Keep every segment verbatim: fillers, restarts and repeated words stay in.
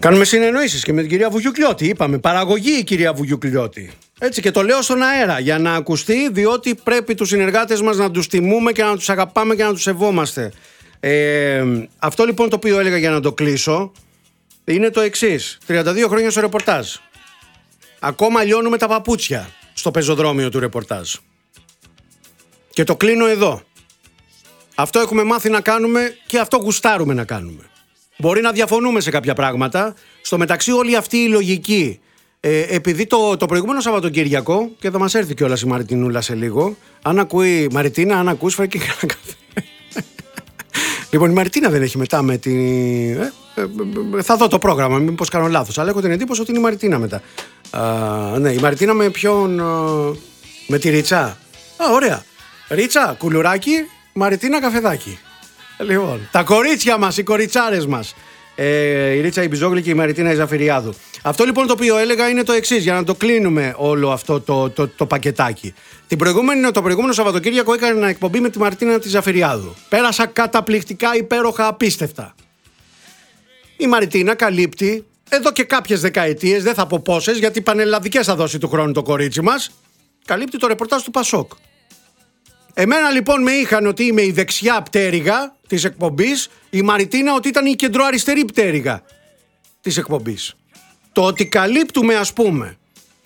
Κάνουμε συνεννοήσεις και με την κυρία Βουγιουκλιώτη. Είπαμε παραγωγή η κυρία Βουγιουκλιώτη. Έτσι, και το λέω στον αέρα για να ακουστεί, διότι πρέπει τους συνεργάτες μας να τους τιμούμε και να τους αγαπάμε και να τους σεβόμαστε. Ε, αυτό λοιπόν το οποίο έλεγα για να το κλείσω είναι το εξής. τριάντα δύο χρόνια στο ρεπορτάζ. Ακόμα λιώνουμε τα παπούτσια στο πεζοδρόμιο του ρεπορτάζ. Και το κλείνω εδώ. Αυτό έχουμε μάθει να κάνουμε και αυτό γουστάρουμε να κάνουμε. Μπορεί να διαφωνούμε σε κάποια πράγματα. Στο μεταξύ όλη αυτή η λογική, ε, επειδή το, το προηγούμενο Σαββατοκύριακο, και θα μας έρθει κιόλας η Μαριτινούλα σε λίγο, αν ακούει, Μαριτίνα, αν ακούς, φέρε και κανένα καφέ. Λοιπόν, η Μαριτίνα δεν έχει μετά με την... Ε, ε, ε, θα δω το πρόγραμμα, μήπως κάνω λάθος, αλλά έχω την εντύπωση ότι είναι η Μαριτίνα μετά. Α, ναι, η Μαριτίνα με ποιον... Α, με τη Ρίτσα. Α, ωραία. Ρίτσα, κουλουράκι, Μαριτίνα, καφεδάκι. Λοιπόν, τα κορίτσια μας, οι κοριτσάρες μας. Ε, η Ρίτσα Ιμπιζόγλη και η Μαριτίνα Ιζαφυριάδου. Αυτό λοιπόν το οποίο έλεγα είναι το εξής, για να το κλείνουμε όλο αυτό το, το, το πακετάκι. Την προηγούμενη, το προηγούμενο Σαββατοκύριακο έκανα ένα εκπομπή με τη Μαριτίνα τη Ζαφυριάδου. Πέρασα καταπληκτικά, υπέροχα, απίστευτα. Η Μαριτίνα καλύπτει εδώ και κάποιες δεκαετίες, δεν θα πω πόσες, γιατί πανελλαδικές θα δώσει του χρόνου το κορίτσι μας. Καλύπτει το ρεπορτάζ του Πασόκ. Εμένα λοιπόν με είχαν ότι είμαι η δεξιά πτέρυγα της εκπομπής, η Μαριτίνα ότι ήταν η κεντροαριστερή πτέρυγα της εκπομπής. Το ότι καλύπτουμε, ας πούμε,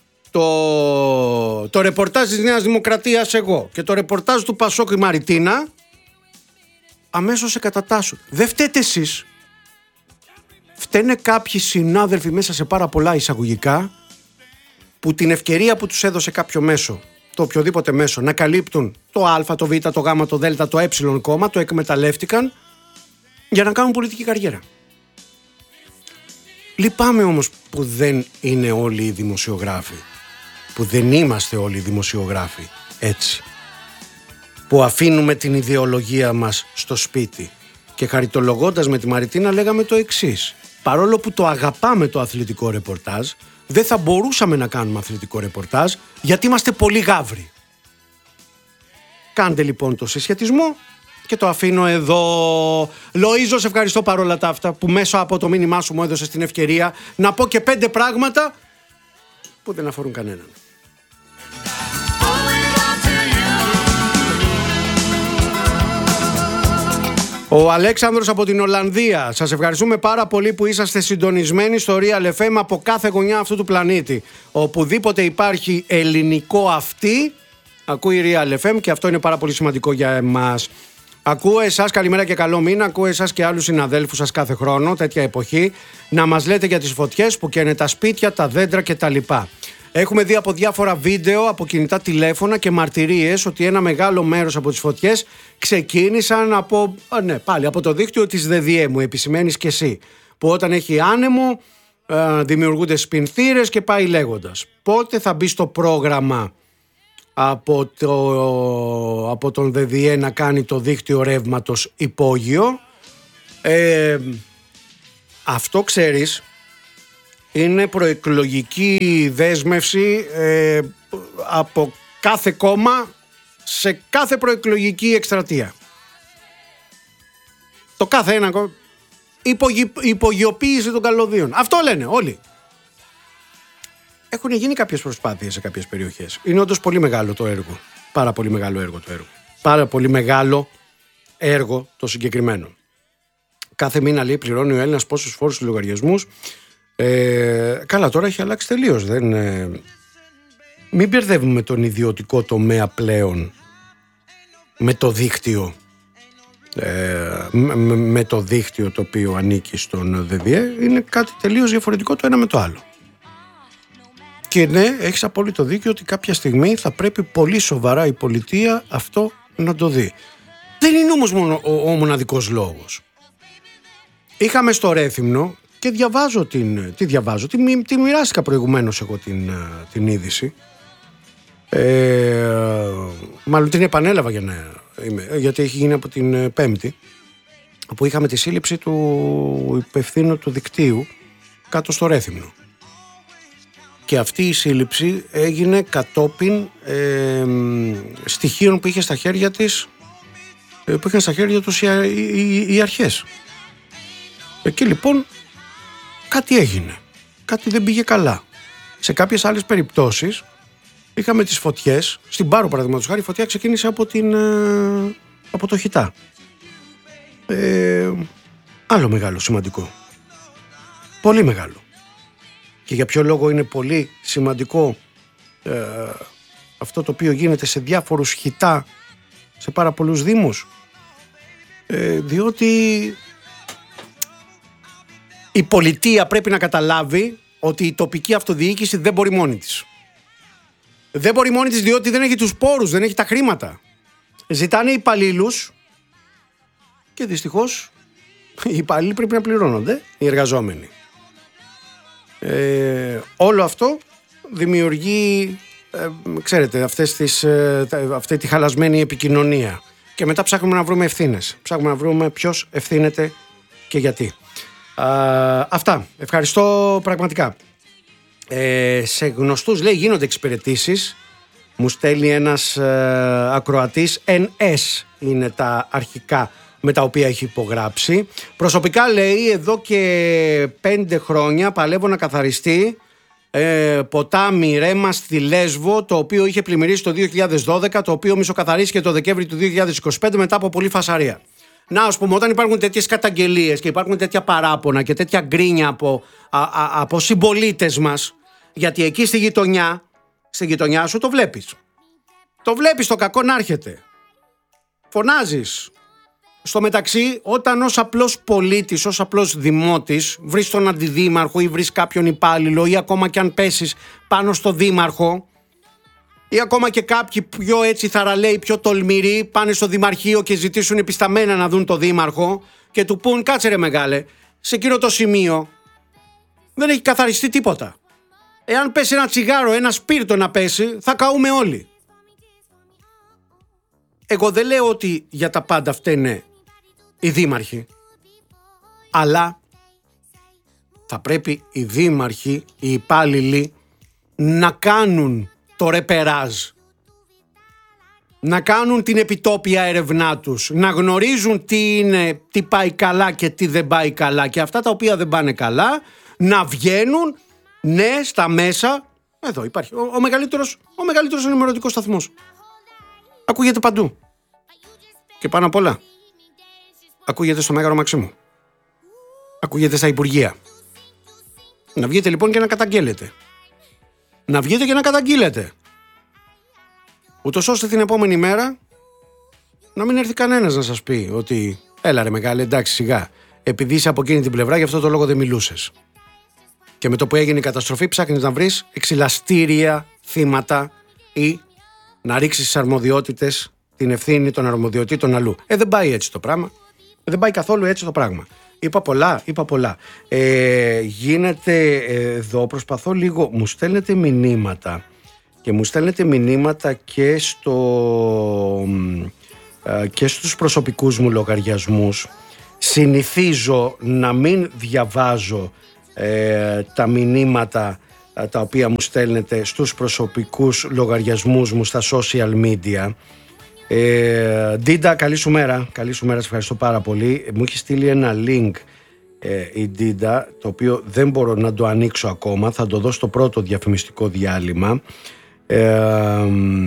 το, το ρεπορτάζ της Νέας Δημοκρατίας εγώ και το ρεπορτάζ του Πασόκ η Μαριτίνα, αμέσως σε κατατάσσουν. Δεν φταίτε εσείς. Φταίνε κάποιοι συνάδελφοι μέσα σε πάρα πολλά εισαγωγικά που την ευκαιρία που τους έδωσε κάποιο μέσο, το οποιοδήποτε μέσο, να καλύπτουν το Α, το Β, το Γ, το Δ, το Ε κόμμα, το εκμεταλλεύτηκαν για να κάνουν πολιτική καριέρα. Λυπάμαι όμως που δεν είναι όλοι οι δημοσιογράφοι, που δεν είμαστε όλοι οι δημοσιογράφοι έτσι, που αφήνουμε την ιδεολογία μας στο σπίτι. Και χαριτολογώντας με τη Μαριτίνα λέγαμε το εξής: παρόλο που το αγαπάμε το αθλητικό ρεπορτάζ, δεν θα μπορούσαμε να κάνουμε αθλητικό ρεπορτάζ γιατί είμαστε πολύ γάβροι. Κάντε λοιπόν το συσχετισμό και το αφήνω εδώ. Λοΐζο, σε ευχαριστώ παρόλα τα αυτά που μέσω από το μήνυμά σου μου έδωσες την ευκαιρία να πω και πέντε πράγματα που δεν αφορούν κανέναν. Ο Αλέξανδρος από την Ολλανδία. Σας ευχαριστούμε πάρα πολύ που είσαστε συντονισμένοι στο Real εφ εμ από κάθε γωνιά αυτού του πλανήτη. Οπουδήποτε υπάρχει ελληνικό αυτή, ακούει Real εφ εμ και αυτό είναι πάρα πολύ σημαντικό για εμάς. Ακούω εσάς, καλημέρα και καλό μήνα, ακούω εσάς και άλλους συναδέλφους σας κάθε χρόνο, τέτοια εποχή, να μας λέτε για τις φωτιές που καίνε τα σπίτια, τα δέντρα κτλ. Έχουμε δει από διάφορα βίντεο, από κινητά τηλέφωνα και μαρτυρίες ότι ένα μεγάλο μέρος από τις φωτιές ξεκίνησαν από, ναι, πάλι, από το δίκτυο της ΔΔΕ, μου επισημαίνεις και εσύ, που όταν έχει άνεμο ε, δημιουργούνται σπινθήρες και πάει λέγοντας. Πότε θα μπει στο πρόγραμμα από, το, από τον ΔΔΕ να κάνει το δίκτυο ρεύματος υπόγειο? Ε, αυτό ξέρεις, είναι προεκλογική δέσμευση ε, από κάθε κόμμα σε κάθε προεκλογική εκστρατεία. Το κάθε ένα κόμμα. Υπογει, υπογειοποίηση των καλωδίων. Αυτό λένε όλοι. Έχουν γίνει κάποιες προσπάθειες σε κάποιες περιοχές. Είναι όντως πολύ μεγάλο το έργο. Πάρα πολύ μεγάλο έργο το έργο. Πάρα πολύ μεγάλο έργο το συγκεκριμένο. Κάθε μήνα, λέει, πληρώνει ο Έλληνας πόσους φόρους στους λογαριασμούς. Ε, καλά, τώρα έχει αλλάξει τελείως. Δεν, ε, μην μπερδεύουμε τον ιδιωτικό τομέα πλέον με το δίκτυο ε, με, με το δίκτυο το οποίο ανήκει στον ΔΔΕ. Είναι κάτι τελείως διαφορετικό το ένα με το άλλο. Και ναι, έχεις απόλυτο δίκιο ότι κάποια στιγμή θα πρέπει πολύ σοβαρά η πολιτεία αυτό να το δει. Δεν είναι όμως μόνο ο, ο μοναδικός λόγος. Είχαμε στο Ρέθυμνο και διαβάζω την, τι διαβάζω, τη, τη μοιράστηκα προηγουμένως εγώ την, την είδηση. Ε, μάλλον την επανέλαβα για να είμαι, γιατί έχει γίνει από την Πέμπτη, όπου είχαμε τη σύλληψη του υπευθύνου του δικτύου κάτω στο Ρέθυμνο. Και αυτή η σύλληψη έγινε κατόπιν ε, στοιχείων που είχε στα χέρια της, που είχαν στα χέρια τους οι, οι, οι αρχές. Εκεί λοιπόν κάτι έγινε. Κάτι δεν πήγε καλά. Σε κάποιες άλλες περιπτώσεις είχαμε τις φωτιές. Στην Πάρο, παραδείγματος χάρη, η φωτιά ξεκίνησε από, την, από το Χιτά. Ε, άλλο μεγάλο σημαντικό. Πολύ μεγάλο. Και για ποιο λόγο είναι πολύ σημαντικό ε, αυτό το οποίο γίνεται σε διάφορους Χιτά, σε πάρα πολλούς δήμους. Ε, διότι η πολιτεία πρέπει να καταλάβει ότι η τοπική αυτοδιοίκηση δεν μπορεί μόνη της. Δεν μπορεί μόνη της διότι δεν έχει τους πόρους, δεν έχει τα χρήματα. Ζητάνε υπαλλήλους και δυστυχώς οι υπαλλήλοι πρέπει να πληρώνονται, οι εργαζόμενοι. Ε, όλο αυτό δημιουργεί, ε, ξέρετε, αυτές τις, ε, αυτή τη χαλασμένη επικοινωνία. Και μετά ψάχνουμε να βρούμε ευθύνες. Ψάχνουμε να βρούμε ποιος ευθύνεται και γιατί. Α, αυτά. Ευχαριστώ πραγματικά. Ε, σε γνωστούς, λέει, γίνονται εξυπηρετήσεις. Μου στέλνει ένας ε, ακροατής. εν ες είναι τα αρχικά με τα οποία έχει υπογράψει. Προσωπικά, λέει, εδώ και πέντε χρόνια παλεύω να καθαριστεί ε, ποτάμι Ρέμα στη Λέσβο, το οποίο είχε πλημμυρίσει το δύο χιλιάδες δώδεκα, το οποίο μισοκαθαρίστηκε το Δεκέμβρη του δύο χιλιάδες είκοσι πέντε μετά από πολλή φασαρία. Να, ας πούμε, όταν υπάρχουν τέτοιες καταγγελίες και υπάρχουν τέτοια παράπονα και τέτοια γκρίνια από, α, α, από συμπολίτες μας, γιατί εκεί στη γειτονιά, στη γειτονιά σου το βλέπεις. Το βλέπεις το κακό να έρχεται. Φωνάζεις. Στο μεταξύ, όταν ως απλός πολίτης, ως απλός δημότης βρεις τον αντιδήμαρχο ή βρεις κάποιον υπάλληλο ή ακόμα και αν πέσεις πάνω στο δήμαρχο ή ακόμα και κάποιοι πιο έτσι θαραλέοι, πιο τολμηροί πάνε στο δημαρχείο και ζητήσουν επισταμένα να δουν το δήμαρχο και του πούν, κάτσε ρε μεγάλε, σε εκείνο το σημείο δεν έχει καθαριστεί τίποτα. Εάν πέσει ένα τσιγάρο, ένα σπίρτο να πέσει, θα καούμε όλοι. Εγώ δεν λέω ότι για τα πάντα φταίνε οι δήμαρχοι, αλλά θα πρέπει οι δήμαρχοι, οι υπάλληλοι να κάνουν το ρεπεράζ, να κάνουν την επιτόπια έρευνά τους, να γνωρίζουν τι είναι, τι πάει καλά και τι δεν πάει καλά και αυτά τα οποία δεν πάνε καλά να βγαίνουν, ναι, στα μέσα. Εδώ υπάρχει ο, ο μεγαλύτερος, ο μεγαλύτερος ενημερωτικός σταθμός. Ακούγεται παντού. Και πάνω απ' όλα ακούγεται στο Μέγαρο Μαξίμου. Ακούγεται στα Υπουργεία. Να βγείτε λοιπόν και να καταγγέλλετε. Να βγείτε και να καταγγείλετε. Ούτως ώστε την επόμενη μέρα να μην έρθει κανένας να σας πει ότι έλα ρε μεγάλε, εντάξει σιγά, επειδή είσαι από εκείνη την πλευρά γι' αυτό το λόγο δεν μιλούσες. Και με το που έγινε η καταστροφή ψάχνεις να βρεις εξυλαστήρια θύματα ή να ρίξεις τις αρμοδιότητες, την ευθύνη των αρμοδιοτήτων αλλού. Ε, δεν πάει έτσι το πράγμα. Δεν πάει καθόλου έτσι το πράγμα. Είπα πολλά, είπα πολλά. Ε, γίνεται εδώ, προσπαθώ λίγο, μου στέλνετε μηνύματα και μου στέλνετε μηνύματα και, στο, και στους προσωπικούς μου λογαριασμούς. Συνηθίζω να μην διαβάζω ε, τα μηνύματα ε, τα οποία μου στέλνετε στους προσωπικούς λογαριασμούς μου στα social media. Ε, Ντίντα, καλή σου μέρα. Καλή σου μέρα, σε ευχαριστώ πάρα πολύ. Μου έχει στείλει ένα link ε, η Ντίντα, το οποίο δεν μπορώ να το ανοίξω ακόμα. Θα το δω στο πρώτο διαφημιστικό διάλειμμα. Ε,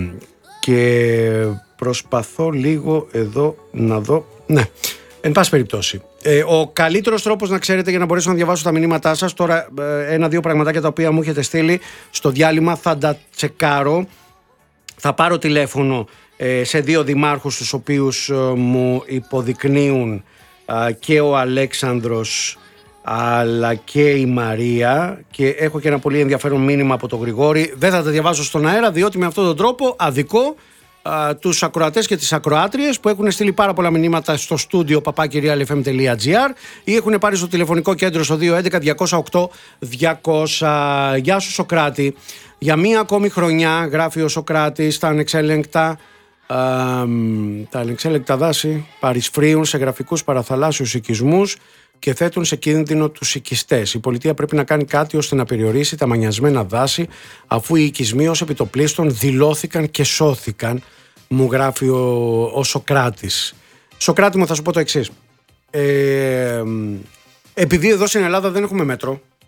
και προσπαθώ λίγο εδώ να δω. Ναι, εν πάση περιπτώσει. Ε, ο καλύτερος τρόπος να ξέρετε για να μπορέσω να διαβάσω τα μηνύματά σας, τώρα ε, ένα-δύο πραγματάκια τα οποία μου έχετε στείλει στο διάλειμμα θα τα τσεκάρω. Θα πάρω τηλέφωνο σε δύο δημάρχους τους οποίους μου υποδεικνύουν και ο Αλέξανδρος αλλά και η Μαρία, και έχω και ένα πολύ ενδιαφέρον μήνυμα από τον Γρηγόρη. Δεν θα τα διαβάσω στον αέρα διότι με αυτόν τον τρόπο αδικώ α, τους ακροατές και τις ακροάτριες που έχουν στείλει πάρα πολλά μηνύματα στο στούντιο παπάκι real f m dot g r ή έχουν πάρει στο τηλεφωνικό κέντρο στο δύο έντεκα διακόσια οκτώ διακόσια. Γεια σου Σοκράτη. Για μία ακόμη χρονιά, γράφει ο Σοκράτης, τα ανεξέλεγκτα Uh, τα ανεξέλεγκτα δάση παρισφρίουν σε γραφικούς παραθαλάσσιους οικισμούς και θέτουν σε κίνδυνο τους οικιστές. Η πολιτεία πρέπει να κάνει κάτι ώστε να περιορίσει τα μανιασμένα δάση, αφού οι οικισμοί ως επιτοπλίστων δηλώθηκαν και σώθηκαν, μου γράφει ο, ο Σοκράτης. Σοκράτη μου, θα σου πω το εξής. Ε, επειδή εδώ στην Ελλάδα δεν έχουμε μέτρο,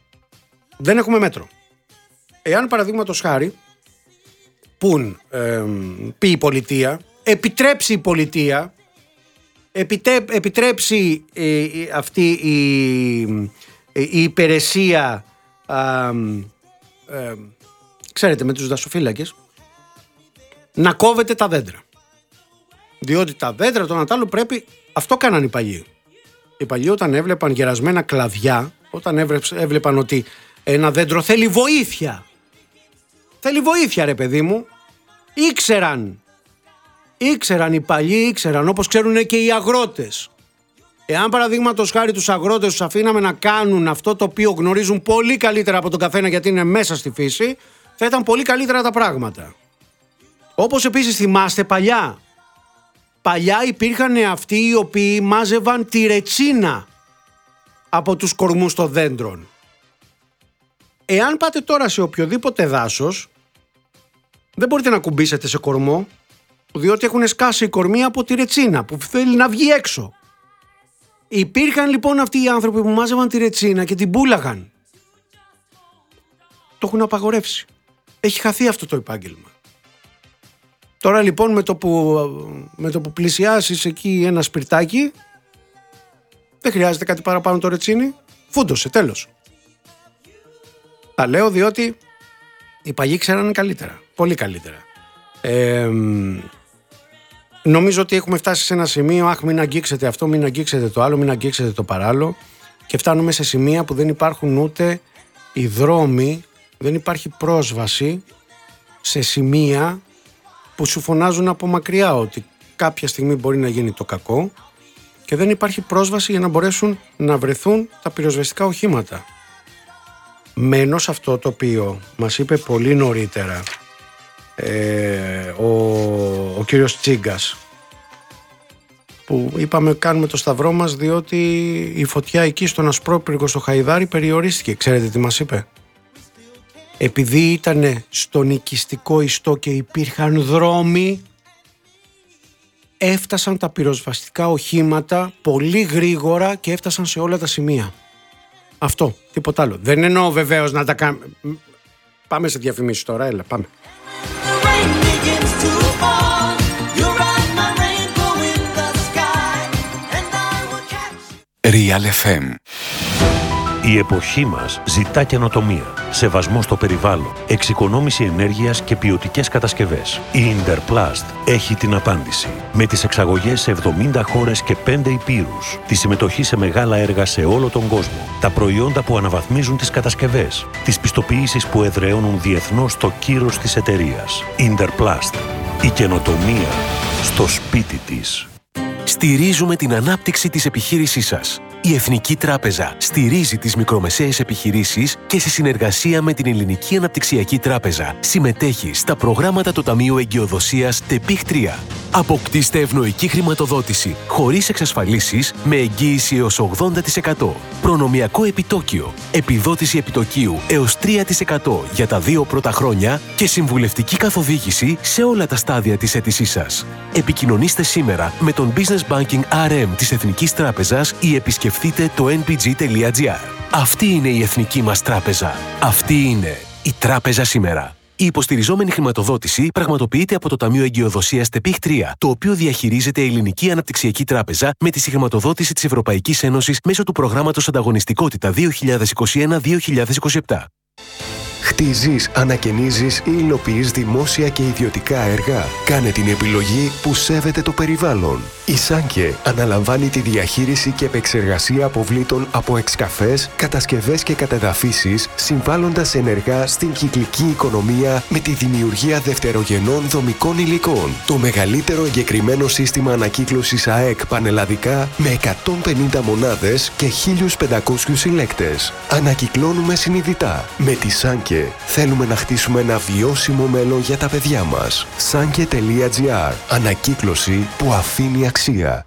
δεν έχουμε μέτρο. Εάν παραδείγματος χάρη πουν, ε, πει η πολιτεία, επιτρέψει η πολιτεία, επιτέ, επιτρέψει ε, αυτή η, η υπηρεσία, ε, ε, ξέρετε, με τους δασοφύλακες, να κόβεται τα δέντρα. Διότι τα δέντρα των Ατάλου πρέπει, αυτό κάναν οι παλιοί. Οι παλιοί όταν έβλεπαν γερασμένα κλαδιά, όταν έβλεπαν ότι ένα δέντρο θέλει βοήθεια, θέλει βοήθεια ρε παιδί μου, ήξεραν, ήξεραν οι παλιοί, ήξεραν όπως ξέρουν και οι αγρότες. Εάν παραδείγματος χάρη τους αγρότες τους αφήναμε να κάνουν αυτό το οποίο γνωρίζουν πολύ καλύτερα από τον καθένα γιατί είναι μέσα στη φύση, θα ήταν πολύ καλύτερα τα πράγματα. Όπως επίσης θυμάστε παλιά, παλιά υπήρχαν αυτοί οι οποίοι μάζευαν τη ρετσίνα από τους κορμούς των δέντρων. Εάν πάτε τώρα σε οποιοδήποτε δάσος, δεν μπορείτε να κουμπίσετε σε κορμό, διότι έχουν σκάσει οι κορμοί από τη ρετσίνα που θέλει να βγει έξω. Υπήρχαν λοιπόν αυτοί οι άνθρωποι που μάζευαν τη ρετσίνα και την πούλαγαν. Το έχουν απαγορεύσει. Έχει χαθεί αυτό το επάγγελμα. Τώρα λοιπόν με το που, με το που πλησιάσεις εκεί ένα σπιρτάκι, δεν χρειάζεται κάτι παραπάνω το ρετσίνι, φούντωσε, τέλος. Τα λέω διότι οι παλιοί ξέρανε καλύτερα, πολύ καλύτερα. Ε, νομίζω ότι έχουμε φτάσει σε ένα σημείο, αχ μην αγγίξετε αυτό, μην αγγίξετε το άλλο, μην αγγίξετε το παράλληλο, και φτάνουμε σε σημεία που δεν υπάρχουν ούτε οι δρόμοι, δεν υπάρχει πρόσβαση σε σημεία που σου φωνάζουν από μακριά ότι κάποια στιγμή μπορεί να γίνει το κακό και δεν υπάρχει πρόσβαση για να μπορέσουν να βρεθούν τα πυροσβεστικά οχήματα. Μένω σε αυτό το οποίο μας είπε πολύ νωρίτερα ε, ο, ο κύριος Τσίγκας, που είπαμε κάνουμε το σταυρό μας διότι η φωτιά εκεί στον Ασπρόπυργο στο Χαϊδάρι περιορίστηκε. Ξέρετε τι μας είπε? Επειδή ήταν στον οικιστικό ιστό και υπήρχαν δρόμοι, έφτασαν τα πυροσβεστικά οχήματα πολύ γρήγορα και έφτασαν σε όλα τα σημεία. Αυτό, τίποτα άλλο. Δεν εννοώ βεβαίως να τα κάνουμε. Πάμε σε διαφημίσεις τώρα, έλα, πάμε. Real εφ εμ. Η εποχή μας ζητά καινοτομία, σεβασμό στο περιβάλλον, εξοικονόμηση ενέργειας και ποιοτικές κατασκευές. Η Interplast έχει την απάντηση. Με τις εξαγωγές σε εβδομήντα χώρες και πέντε υπήρους, τη συμμετοχή σε μεγάλα έργα σε όλο τον κόσμο, τα προϊόντα που αναβαθμίζουν τις κατασκευές, τις πιστοποιήσεις που εδραιώνουν διεθνώς το κύρος της εταιρείας. Interplast. Η καινοτομία στο σπίτι της. Στηρίζουμε την ανάπτυξη της επιχείρησής σας. Η Εθνική Τράπεζα στηρίζει τις μικρομεσαίες επιχειρήσεις και σε συνεργασία με την Ελληνική Αναπτυξιακή Τράπεζα συμμετέχει στα προγράμματα του Ταμείου Εγκυοδοσίας ΤΕΠΙΧ τρία. Αποκτήστε ευνοϊκή χρηματοδότηση χωρίς εξασφαλίσεις με εγγύηση έως ογδόντα τοις εκατό. Προνομιακό επιτόκιο, επιδότηση επιτοκίου έως τρία τοις εκατό για τα δύο πρώτα χρόνια και συμβουλευτική καθοδήγηση σε όλα τα στάδια της αίτησής σας. Επικοινωνήστε σήμερα με τον Business Banking αρ εμ της Εθνικής Τράπεζας ή επισκεφτείτε το εν πι τζι τελεία τζι άρ. Αυτή είναι η εθνική μας τράπεζα. Αυτή είναι η τράπεζα σήμερα. Η υποστηριζόμενη χρηματοδότηση πραγματοποιείται από το Ταμείο Εγκυοδοσίας ΤΕΠΙΧ τρία, το οποίο διαχειρίζεται η Ελληνική Αναπτυξιακή Τράπεζα με τη συγχρηματοδότηση της Ευρωπαϊκής Ένωσης μέσω του προγράμματος Ανταγωνιστικότητα δύο χιλιάδες είκοσι ένα με δύο χιλιάδες είκοσι επτά. Χτίζεις, ανακαινίζεις ή υλοποιείς δημόσια και ιδιωτικά έργα. Κάνε την επιλογή που σέβεται το περιβάλλον. Η Σάνκε αναλαμβάνει τη διαχείριση και επεξεργασία αποβλήτων από εξκαφές, κατασκευές και κατεδαφίσεις, συμβάλλοντας ενεργά στην κυκλική οικονομία με τη δημιουργία δευτερογενών δομικών υλικών. Το μεγαλύτερο εγκεκριμένο σύστημα ανακύκλωσης ΑΕΚ πανελλαδικά με εκατόν πενήντα μονάδες και χίλιους πεντακόσιους συλλέκτες. Ανακυκλώνουμε συνειδητά. Με τη Σάνκε θέλουμε να χτίσουμε ένα βιώσιμο μέλλον για τα παιδιά μας. Σάνκε τελεία τζι άρ. Ανακύκλωση που αφήνει αξία.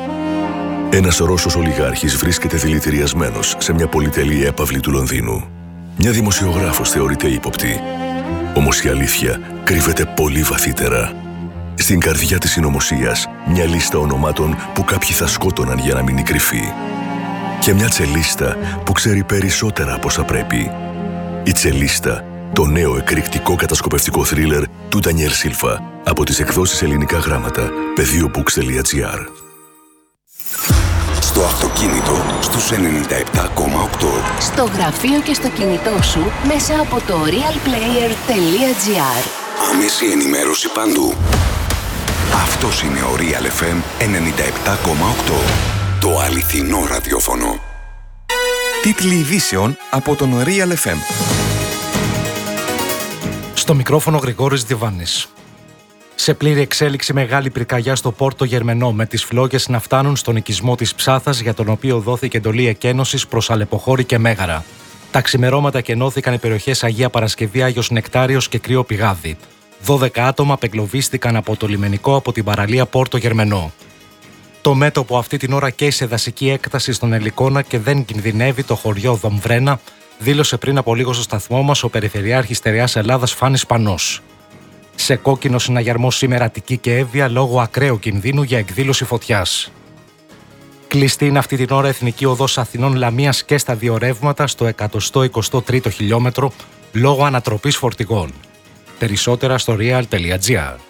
Ένας Ρώσος ολιγάρχης βρίσκεται δηλητηριασμένος σε μια πολυτελή έπαυλη του Λονδίνου. Μια δημοσιογράφος θεωρείται ύποπτη. Όμως η αλήθεια κρύβεται πολύ βαθύτερα. Στην καρδιά της συνωμοσίας, μια λίστα ονομάτων που κάποιοι θα σκότωναν για να μείνει κρυφή. Και μια τσελίστα που ξέρει περισσότερα από όσα πρέπει. Η Τσελίστα, το νέο εκρηκτικό κατασκοπευτικό θρίλερ του Ντανιέλ Σίλβα από τις εκδόσεις Ελληνικά Γράμματα, πεδίο μπουκς τελεία τζι άρ. Στο αυτοκίνητο στους ενενήντα επτά κόμμα οκτώ. Στο γραφείο και στο κινητό σου μέσα από το realplayer τελεία τζι άρ. Άμεση ενημέρωση παντού. Αυτός είναι ο Real εφ εμ ενενήντα επτά κόμμα οκτώ. Το αληθινό ραδιόφωνο. Τίτλοι ειδήσεων από τον Real εφ εμ. Στο μικρόφωνο Γρηγόρης Διβάνης. Σε πλήρη εξέλιξη μεγάλη πυρκαγιά στο Πόρτο Γερμενό, με τις φλόγες να φτάνουν στον οικισμό της Ψάθας, για τον οποίο δόθηκε εντολή εκένωσης προς Αλεποχώρη και Μέγαρα. Τα ξημερώματα εκενώθηκαν οι περιοχές Αγία Παρασκευή, Άγιος Νεκτάριος και Κρύο Πηγάδι. δώδεκα άτομα απεγκλωβίστηκαν από το λιμενικό από την παραλία Πόρτο Γερμενό. Το μέτωπο αυτή την ώρα καίει σε δασική έκταση στον Ελικόνα και δεν κινδυνεύει το χωριό Δομβρένα, δήλωσε πριν από λίγο στο σταθμό μας ο Περιφερειάρχης Στερεάς Ελλάδας Φάνης Πανός. Σε κόκκινο συναγερμό σήμερα Αττική και Εύβοια λόγω ακραίου κινδύνου για εκδήλωση φωτιάς. Κλειστή είναι αυτή την ώρα Εθνική Οδός Αθηνών Λαμίας και στα δύο ρεύματα στο εκατόν εικοστό τρίτο χιλιόμετρο λόγω ανατροπής φορτηγών. Περισσότερα στο real τελεία τζι άρ.